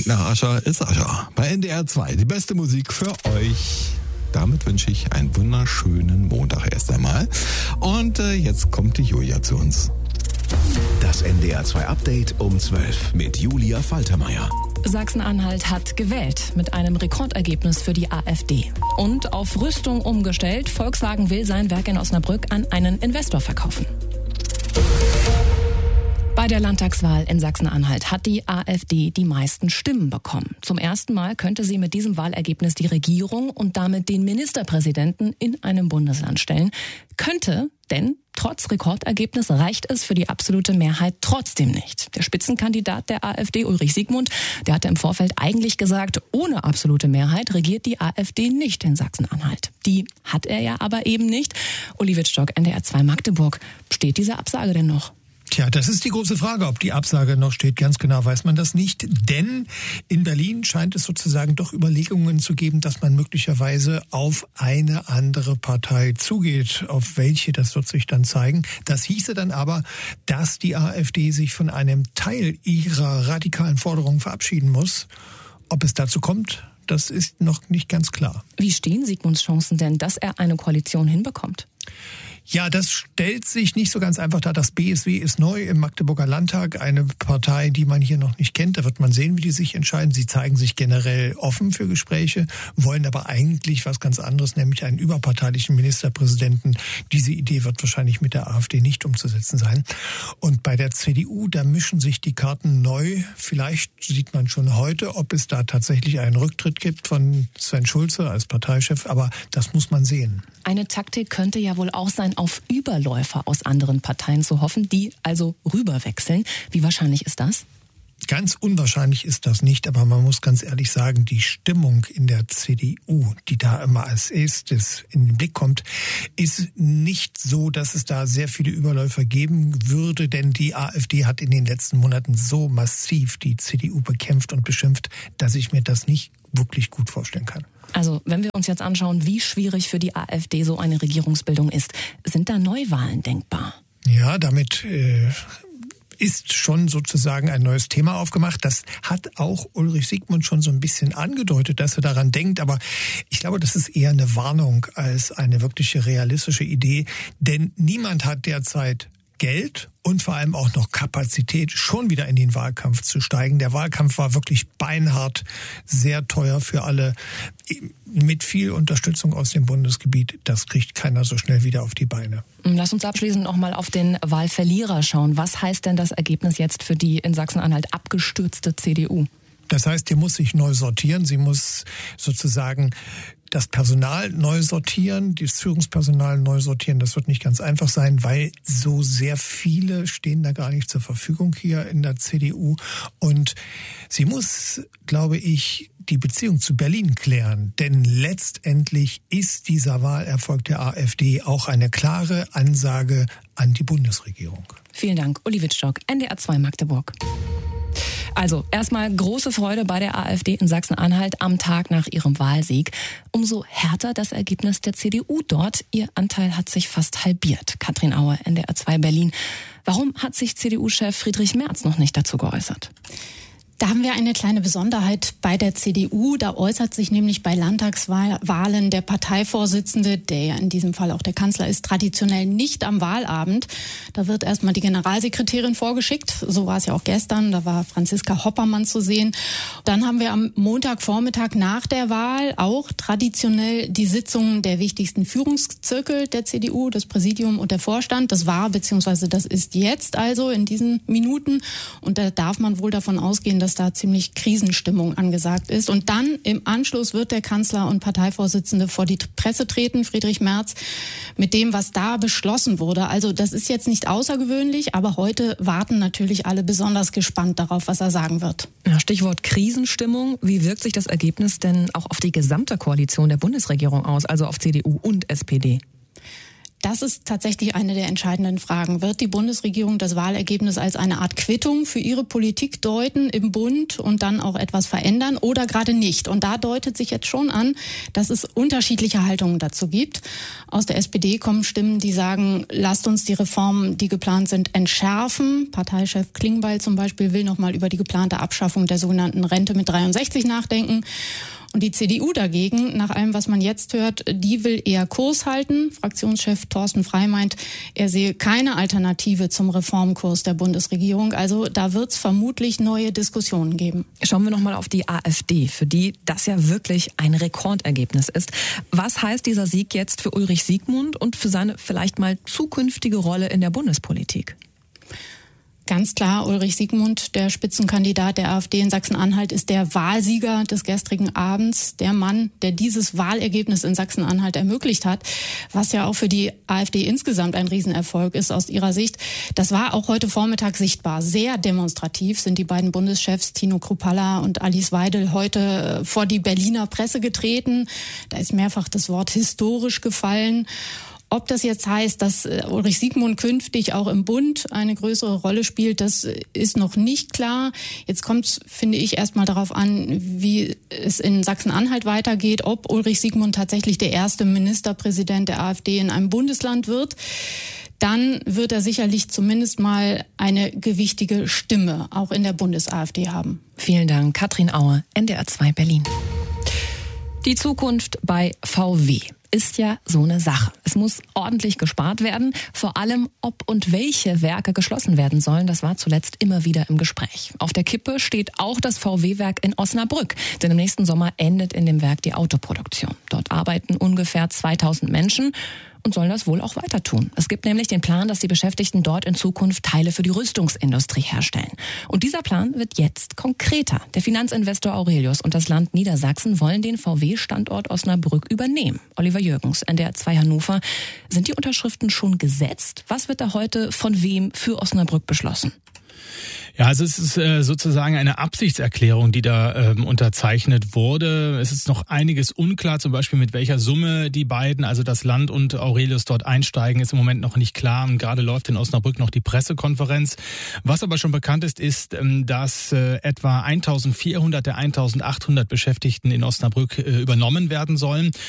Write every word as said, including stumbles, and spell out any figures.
Nach Ascher ist Ascher. Bei N D R zwei die beste Musik für euch. Damit wünsche ich einen wunderschönen Montag erst einmal. Und äh, jetzt kommt die Julia zu uns. Das N D R zwei Update um zwölf mit Julia Faltermeier. Sachsen-Anhalt hat gewählt mit einem Rekordergebnis für die AfD. Und auf Rüstung umgestellt. Volkswagen will sein Werk in Osnabrück an einen Investor verkaufen. Bei der Landtagswahl in Sachsen-Anhalt hat die AfD die meisten Stimmen bekommen. Zum ersten Mal könnte sie mit diesem Wahlergebnis die Regierung und damit den Ministerpräsidenten in einem Bundesland stellen. Könnte, denn trotz Rekordergebnis reicht es für die absolute Mehrheit trotzdem nicht. Der Spitzenkandidat der AfD, Ulrich Siegmund, der hatte im Vorfeld eigentlich gesagt, ohne absolute Mehrheit regiert die AfD nicht in Sachsen-Anhalt. Die hat er ja aber eben nicht. Uli Wittstock, N D R zwei Magdeburg. Steht diese Absage denn noch? Tja, das ist die große Frage, ob die Absage noch steht. Ganz genau weiß man das nicht. Denn in Berlin scheint es sozusagen doch Überlegungen zu geben, dass man möglicherweise auf eine andere Partei zugeht. Auf welche, das wird sich dann zeigen. Das hieße dann aber, dass die AfD sich von einem Teil ihrer radikalen Forderungen verabschieden muss. Ob es dazu kommt, das ist noch nicht ganz klar. Wie stehen Siegmunds Chancen denn, dass er eine Koalition hinbekommt? Ja, das stellt sich nicht so ganz einfach dar. Das B S W ist neu im Magdeburger Landtag, eine Partei, die man hier noch nicht kennt. Da wird man sehen, wie die sich entscheiden. Sie zeigen sich generell offen für Gespräche, wollen aber eigentlich was ganz anderes, nämlich einen überparteilichen Ministerpräsidenten. Diese Idee wird wahrscheinlich mit der AfD nicht umzusetzen sein. Und bei der C D U, da mischen sich die Karten neu. Vielleicht sieht man schon heute, ob es da tatsächlich einen Rücktritt gibt von Sven Schulze als Parteichef. Aber das muss man sehen. Eine Taktik könnte ja wohl auch sein, auf Überläufer aus anderen Parteien zu hoffen, die also rüberwechseln. Wie wahrscheinlich ist das? Ganz unwahrscheinlich ist das nicht, aber man muss ganz ehrlich sagen, die Stimmung in der C D U, die da immer als erstes in den Blick kommt, ist nicht so, dass es da sehr viele Überläufer geben würde, denn die AfD hat in den letzten Monaten so massiv die C D U bekämpft und beschimpft, dass ich mir das nicht wirklich gut vorstellen kann. Also, wenn wir uns jetzt anschauen, wie schwierig für die AfD so eine Regierungsbildung ist, sind da Neuwahlen denkbar? Ja, damit äh, ist schon sozusagen ein neues Thema aufgemacht. Das hat auch Ulrich Siegmund schon so ein bisschen angedeutet, dass er daran denkt. Aber ich glaube, das ist eher eine Warnung als eine wirkliche realistische Idee. Denn niemand hat derzeit Geld und vor allem auch noch Kapazität, schon wieder in den Wahlkampf zu steigen. Der Wahlkampf war wirklich beinhart, sehr teuer für alle, mit viel Unterstützung aus dem Bundesgebiet. Das kriegt keiner so schnell wieder auf die Beine. Lass uns abschließend noch mal auf den Wahlverlierer schauen. Was heißt denn das Ergebnis jetzt für die in Sachsen-Anhalt abgestürzte C D U? Das heißt, die muss sich neu sortieren. Sie muss sozusagen das Personal neu sortieren, das Führungspersonal neu sortieren. Das wird nicht ganz einfach sein, weil so sehr viele stehen da gar nicht zur Verfügung hier in der C D U. Und sie muss, glaube ich, die Beziehung zu Berlin klären. Denn letztendlich ist dieser Wahlerfolg der AfD auch eine klare Ansage an die Bundesregierung. Vielen Dank, Uli Wittstock, N D R zwei Magdeburg. Also erstmal große Freude bei der AfD in Sachsen-Anhalt am Tag nach ihrem Wahlsieg. Umso härter das Ergebnis der C D U dort. Ihr Anteil hat sich fast halbiert. Katrin Auer, N D R zwei Berlin. Warum hat sich C D U-Chef Friedrich Merz noch nicht dazu geäußert? Da haben wir eine kleine Besonderheit bei der C D U. Da äußert sich nämlich bei Landtagswahlen der Parteivorsitzende, der ja in diesem Fall auch der Kanzler ist, traditionell nicht am Wahlabend. Da wird erstmal die Generalsekretärin vorgeschickt. So war es ja auch gestern. Da war Franziska Hoppermann zu sehen. Dann haben wir am Montagvormittag nach der Wahl auch traditionell die Sitzungen der wichtigsten Führungszirkel der C D U, das Präsidium und der Vorstand. Das war bzw. das ist jetzt also in diesen Minuten. Und da darf man wohl davon ausgehen, dass da ziemlich Krisenstimmung angesagt ist. Und dann im Anschluss wird der Kanzler und Parteivorsitzende vor die Presse treten, Friedrich Merz, mit dem, was da beschlossen wurde. Also das ist jetzt nicht außergewöhnlich, aber heute warten natürlich alle besonders gespannt darauf, was er sagen wird. Ja, Stichwort Krisenstimmung. Wie wirkt sich das Ergebnis denn auch auf die gesamte Koalition der Bundesregierung aus, also auf C D U und S P D? Das ist tatsächlich eine der entscheidenden Fragen. Wird die Bundesregierung das Wahlergebnis als eine Art Quittung für ihre Politik deuten im Bund und dann auch etwas verändern oder gerade nicht? Und da deutet sich jetzt schon an, dass es unterschiedliche Haltungen dazu gibt. Aus der S P D kommen Stimmen, die sagen, lasst uns die Reformen, die geplant sind, entschärfen. Parteichef Klingbeil zum Beispiel will noch mal über die geplante Abschaffung der sogenannten Rente mit dreiundsechzig nachdenken. Und die C D U dagegen, nach allem, was man jetzt hört, die will eher Kurs halten. Fraktionschef Thorsten Frey meint, er sehe keine Alternative zum Reformkurs der Bundesregierung. Also da wird es vermutlich neue Diskussionen geben. Schauen wir noch mal auf die AfD, für die das ja wirklich ein Rekordergebnis ist. Was heißt dieser Sieg jetzt für Ulrich Siegmund und für seine vielleicht mal zukünftige Rolle in der Bundespolitik? Ganz klar, Ulrich Siegmund, der Spitzenkandidat der AfD in Sachsen-Anhalt, ist der Wahlsieger des gestrigen Abends, der Mann, der dieses Wahlergebnis in Sachsen-Anhalt ermöglicht hat, was ja auch für die AfD insgesamt ein Riesenerfolg ist aus ihrer Sicht. Das war auch heute Vormittag sichtbar. Sehr demonstrativ sind die beiden Bundeschefs Tino Kruppalla und Alice Weidel heute vor die Berliner Presse getreten. Da ist mehrfach das Wort historisch gefallen. Ob das jetzt heißt, dass Ulrich Siegmund künftig auch im Bund eine größere Rolle spielt, das ist noch nicht klar. Jetzt kommt es, finde ich, erstmal darauf an, wie es in Sachsen-Anhalt weitergeht, ob Ulrich Siegmund tatsächlich der erste Ministerpräsident der AfD in einem Bundesland wird. Dann wird er sicherlich zumindest mal eine gewichtige Stimme auch in der Bundes-AfD haben. Vielen Dank, Katrin Aue, N D R zwei Berlin. Die Zukunft bei V W ist ja so eine Sache. Es muss ordentlich gespart werden. Vor allem, ob und welche Werke geschlossen werden sollen, das war zuletzt immer wieder im Gespräch. Auf der Kippe steht auch das V W-Werk in Osnabrück. Denn im nächsten Sommer endet in dem Werk die Autoproduktion. Dort arbeiten ungefähr zweitausend Menschen und sollen das wohl auch weiter tun. Es gibt nämlich den Plan, dass die Beschäftigten dort in Zukunft Teile für die Rüstungsindustrie herstellen. Und dieser Plan wird jetzt konkreter. Der Finanzinvestor Aurelius und das Land Niedersachsen wollen den V W-Standort Osnabrück übernehmen. Oliver Jürgens, N D R zwei Hannover. Sind die Unterschriften schon gesetzt? Was wird da heute von wem für Osnabrück beschlossen? Ja, also es ist äh, sozusagen eine Absichtserklärung, die da ähm, unterzeichnet wurde. Es ist noch einiges unklar, zum Beispiel mit welcher Summe die beiden, also das Land und Aurelius, dort einsteigen, ist im Moment noch nicht klar. Und gerade läuft in Osnabrück noch die Pressekonferenz. Was aber schon bekannt ist, ist, ähm, dass äh, etwa eintausendvierhundert der eintausendachthundert Beschäftigten in Osnabrück äh, übernommen werden sollen.